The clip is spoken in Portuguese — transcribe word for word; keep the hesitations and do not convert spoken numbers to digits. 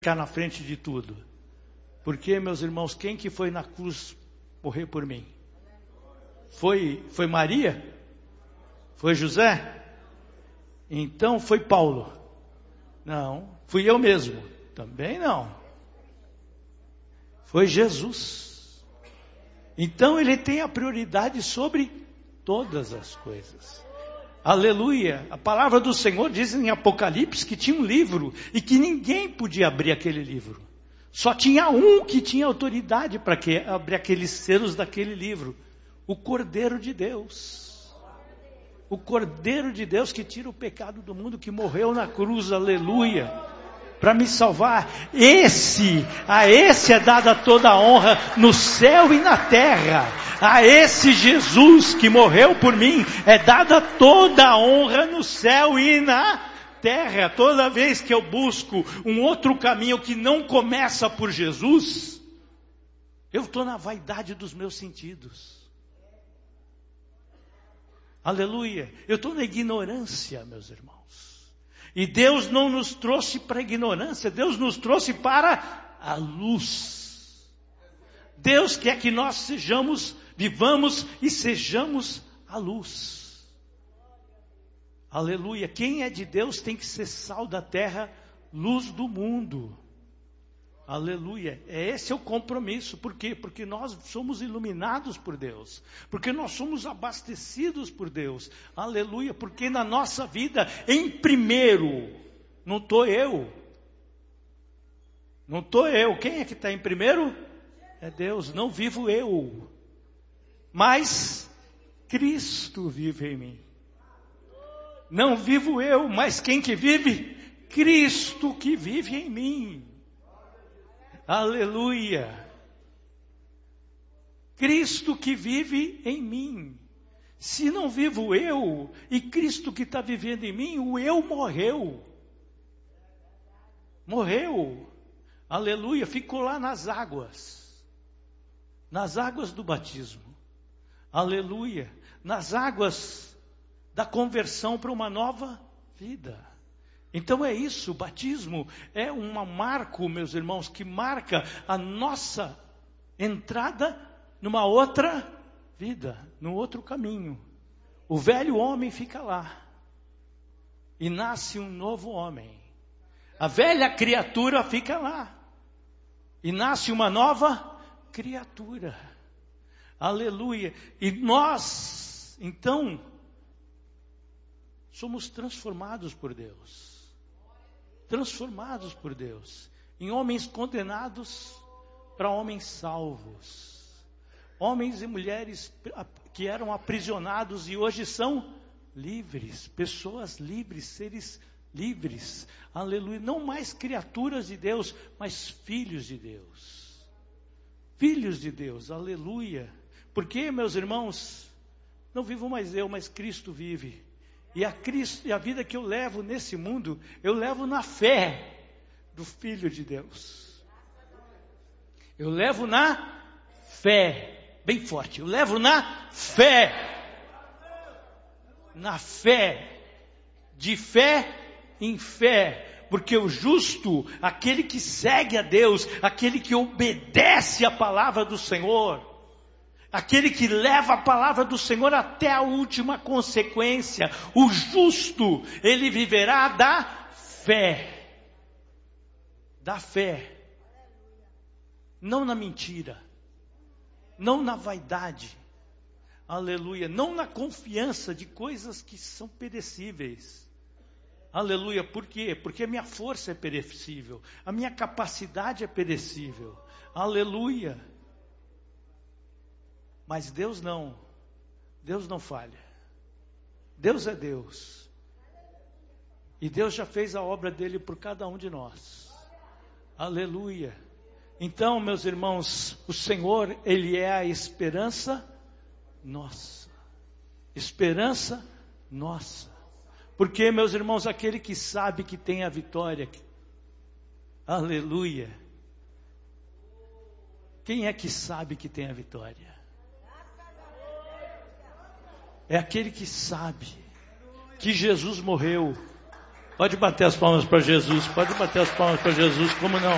ficar na frente de tudo. Porque, meus irmãos, quem que foi na cruz morrer por mim? Foi, foi Maria? Foi José? Então foi Paulo? Não. Fui eu mesmo? Também não. Foi Jesus. Então ele tem a prioridade sobre todas as coisas. Aleluia. A palavra do Senhor diz em Apocalipse que tinha um livro e que ninguém podia abrir aquele livro. Só tinha um que tinha autoridade para abrir aqueles selos daquele livro. O Cordeiro de Deus. O Cordeiro de Deus que tira o pecado do mundo, que morreu na cruz, aleluia, para me salvar. Esse, a esse é dada toda a honra no céu e na terra. A esse Jesus que morreu por mim é dada toda a honra no céu e na terra. Toda vez que eu busco um outro caminho que não começa por Jesus, eu estou na vaidade dos meus sentidos. Aleluia. Eu estou na ignorância, meus irmãos. E Deus não nos trouxe para a ignorância. Deus nos trouxe para a luz. Deus quer que nós sejamos, vivamos e sejamos a luz. Aleluia. Quem é de Deus tem que ser sal da terra, luz do mundo. Aleluia. Esse é o compromisso. Por quê? Porque nós somos iluminados por Deus. Porque nós somos abastecidos por Deus. Aleluia. Porque na nossa vida, em primeiro, não estou eu. Não estou eu. Quem é que está em primeiro? É Deus. Não vivo eu. Mas Cristo vive em mim. Não vivo eu, mas quem que vive? Cristo que vive em mim. Aleluia. Cristo que vive em mim. Se não vivo eu, e Cristo que está vivendo em mim, o eu morreu. Morreu. Aleluia. Ficou lá nas águas. Nas águas do batismo. Aleluia. Nas águas da conversão para uma nova vida. Então é isso, o batismo é um marco, meus irmãos, que marca a nossa entrada numa outra vida, num outro caminho. O velho homem fica lá e nasce um novo homem. A velha criatura fica lá e nasce uma nova criatura. Aleluia. E nós, então, somos transformados por Deus. Transformados por Deus. Em homens condenados para homens salvos. Homens e mulheres que eram aprisionados e hoje são livres. Pessoas livres, seres livres. Aleluia. Não mais criaturas de Deus, mas filhos de Deus. Filhos de Deus. Aleluia. Porque, meus irmãos, não vivo mais eu, mas Cristo vive. E a, Cristo, e a vida que eu levo nesse mundo, eu levo na fé do Filho de Deus. Eu levo na fé, bem forte, eu levo na fé. Na fé, de fé em fé. Porque o justo, aquele que segue a Deus, aquele que obedece a palavra do Senhor, aquele que leva a palavra do Senhor até a última consequência. O justo, ele viverá da fé. Da fé. Não na mentira. Não na vaidade. Aleluia. Não na confiança de coisas que são perecíveis. Aleluia. Por quê? Porque a minha força é perecível. A minha capacidade é perecível. Aleluia. Mas Deus não, Deus não falha. Deus é Deus. E Deus já fez a obra dele por cada um de nós. Aleluia. Então, meus irmãos, o Senhor, Ele é a esperança nossa. Esperança nossa. Porque, meus irmãos, aquele que sabe que tem a vitória. Aleluia. Quem é que sabe que tem a vitória? É aquele que sabe que Jesus morreu. Pode bater as palmas para Jesus. Pode bater as palmas para Jesus. Como não?